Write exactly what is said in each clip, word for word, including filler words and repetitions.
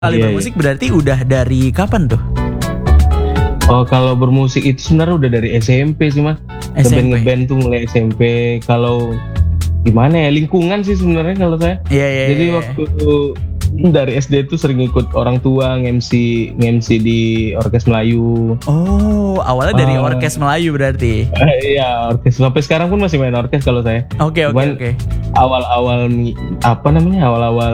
Kali Iya, bermusik berarti udah dari kapan tuh? Oh, kalau bermusik itu sebenarnya udah dari S M P sih, Mas. S M P. Ngeband-ngeband tuh mulai S M P. Kalau gimana ya, lingkungan sih sebenarnya kalau saya. Iya, iya, Jadi iya. waktu dari S D tuh sering ikut orang tua nge-M C nge-M C di Orkes Melayu. Oh, awalnya dari Ah. Orkes Melayu berarti. Eh, iya, orkes sampai sekarang pun masih main orkes kalau saya. Oke, oke, Cuman oke. awal-awal mi- apa namanya? Awal-awal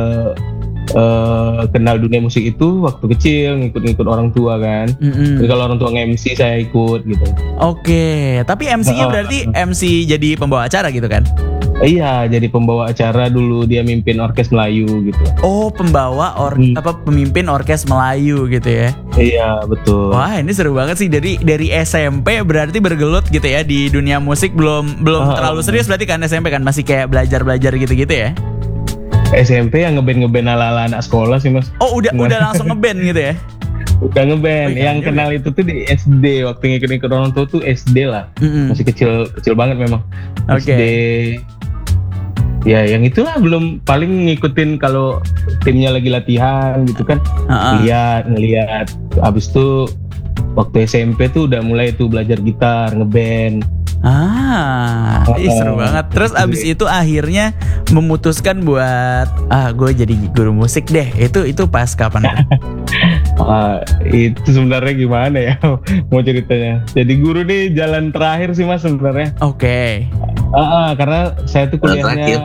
eh, kenal dunia musik itu waktu kecil ngikut-ngikut orang tua kan. Mm-mm. Jadi kalau orang tua nge-M C saya ikut gitu. Oke, tapi M C-nya Ah. berarti M C jadi pembawa acara gitu kan? Iya, jadi pembawa acara dulu, dia mimpin Orkes Melayu gitu. Oh, pembawa or Hmm. apa pemimpin Orkes Melayu gitu ya. Iya, betul. Wah, ini seru banget sih. Dari dari S M P berarti bergelut gitu ya di dunia musik, belum belum Ah. terlalu serius berarti kan S M P kan masih kayak belajar-belajar gitu-gitu ya. S M P yang ngeband-ngeband ala-ala anak sekolah sih, Mas. Oh, udah Cuman- udah langsung ngeband gitu ya. Udah ngeband. Oh, iya, yang iya, kenal itu tuh di S D, waktu ngikut-ngikut orang tua tuh S D lah. Mm-mm. Masih kecil kecil banget memang. Oke. S D. Ya, yang itulah belum paling ngikutin kalau timnya lagi latihan gitu kan. Ha-ha. Lihat, ngelihat. Abis itu waktu S M P tuh udah mulai tuh belajar gitar, ngeband. Ah, ih, seru Oh, banget. Terus abis itu akhirnya memutuskan buat ah gue jadi guru musik deh. Itu itu pas kapan? tuh? Ah, itu sebenarnya gimana ya mau ceritanya. Jadi guru nih jalan terakhir sih Mas sebenarnya. Oke. Ah, ah, karena saya tuh Jalan kuliahnya.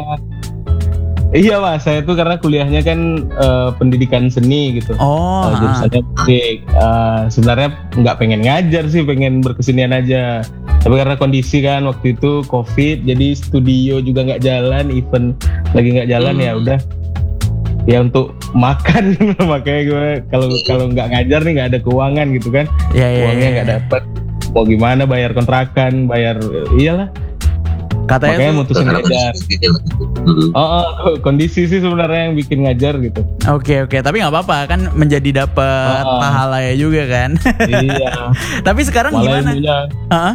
Iya Mas, saya tuh karena kuliahnya kan eh, pendidikan seni gitu. Oh, Eh, ah. jurusannya musik. Eh, sebenarnya nggak pengen ngajar sih, pengen berkesenian aja. Tapi karena kondisi kan waktu itu COVID, jadi studio juga nggak jalan, event lagi nggak jalan Hmm. ya udah. Ya untuk makan makanya gue kalau kalau nggak ngajar nih nggak ada keuangan gitu kan, Ya, ya, uangnya ya. nggak dapet. Mau gimana bayar kontrakan, bayar iyalah. Katanya Makanya tuh, mutusin Karena ngajar. kondisi gitu. Mm. Oh, oh, kondisi sih sebenarnya yang bikin ngajar gitu. oke oke, tapi nggak apa-apa kan menjadi dapet Oh, oh. pahala ya juga kan. Iya. Tapi sekarang Malah gimana? ilmunya. Heeh.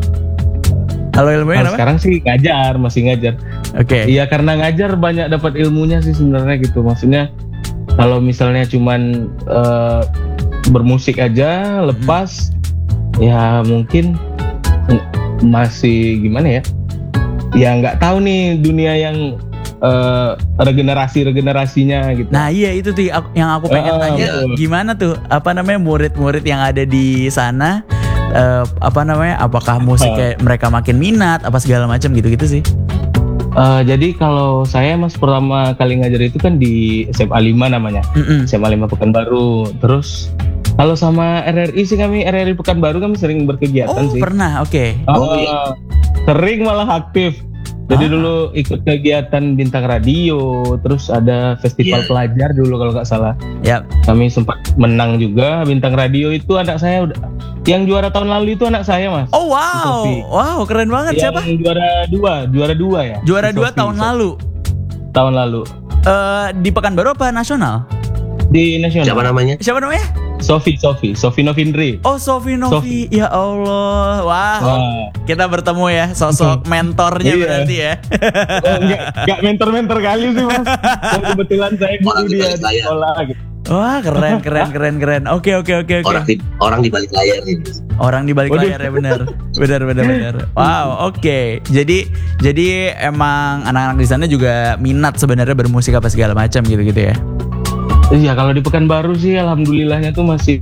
Halo ilmunya Nah, kenapa? sekarang sih ngajar, masih ngajar. Oke. Iya karena ngajar banyak dapat ilmunya sih sebenarnya gitu. Maksudnya kalau misalnya cuman eh, bermusik aja lepas, ya mungkin mm, masih gimana ya? Ya nggak tahu nih dunia yang eh, regenerasi-regenerasinya gitu. Nah iya itu tuh aku- yang aku pengen Ah, tanya, betul. gimana tuh apa namanya murid-murid yang ada di sana, eh, apa namanya, apakah musiknya mereka makin minat apa segala macam gitu-gitu sih. Eh, jadi kalau saya mas pertama kali ngajar itu kan di S M A lima namanya, Mm-mm. S M A lima Pekanbaru. Terus kalau sama R R I sih kami R R I Pekanbaru kami sering berkegiatan Oh sih. pernah, oke. Oh, Ah, iya. Sering malah aktif. Jadi Ah. dulu ikut kegiatan bintang radio, terus ada festival Iya. pelajar dulu kalau nggak salah. Ya. Kami sempat menang juga bintang radio itu anak saya udah. Yang juara tahun lalu itu anak saya mas. Oh wow, Sofi. wow keren banget. Yang Siapa? juara dua, juara dua ya. Juara Si dua Sofi, tahun Sofi. lalu. Tahun lalu Eh di Pekanbaru apa nasional? di nasional. Siapa namanya? Siapa namanya? Sofi, Sofi, Sofi Novindri. Oh Sofi Novi. Ya Allah, wah. Wah. Kita bertemu ya, sosok mentornya Iya. berarti ya. Oh, enggak, enggak mentor-mentor kali sih mas. Dan kebetulan saya guru Orang di dia balik di layar. sekolah gitu. Wah keren keren keren keren. Oke oke oke oke. Orang di orang di balik layar ini. Orang di balik Waduh. layar ya benar. Benar benar benar. Wow, oke. Jadi jadi emang anak-anak di sana juga minat sebenarnya bermusik apa segala macam gitu-gitu ya. Iya kalau di Pekanbaru sih alhamdulillahnya tuh masih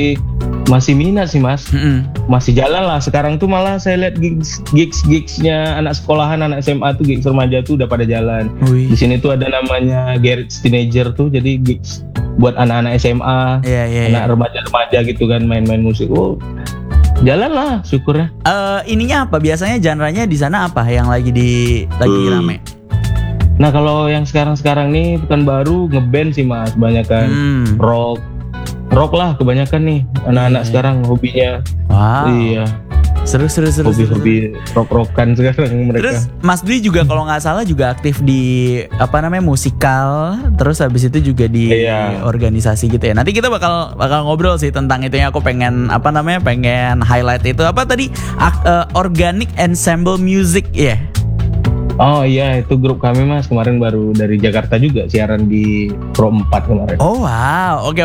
masih minat sih mas. Mm-mm. Masih jalan lah. Sekarang tuh malah saya lihat gigs gigs gigsnya anak sekolahan, anak S M A tuh gigs remaja tuh udah pada jalan. Wih. Di sini tuh ada namanya Garage Teenager tuh, jadi gigs buat anak-anak S M A, Iya iya. iya. anak remaja-remaja gitu kan main-main musik. Oh, jalan lah syukurnya. Eh, ininya apa? Biasanya genre-nya di sana apa yang lagi di lagi Hmm. rame? Nah kalau yang sekarang-sekarang nih Pekanbaru ngeband sih mas, banyak kan Hmm. rock, rock lah kebanyakan nih anak-anak Iya. sekarang hobinya. Wow. Iya, Seru seru seru. seru. hobi-hobi rock-rockan sekarang mereka. Terus Mas Dwi juga kalau nggak salah juga aktif di apa namanya musikal, terus habis itu juga di Iya. organisasi gitu ya. Nanti kita bakal bakal ngobrol sih tentang itu yang aku pengen apa namanya pengen highlight itu apa tadi Ak- eh, organic ensemble music ya. Oh iya, itu grup kami mas kemarin baru dari Jakarta juga siaran di Pro empat kemarin. Oh wow, oke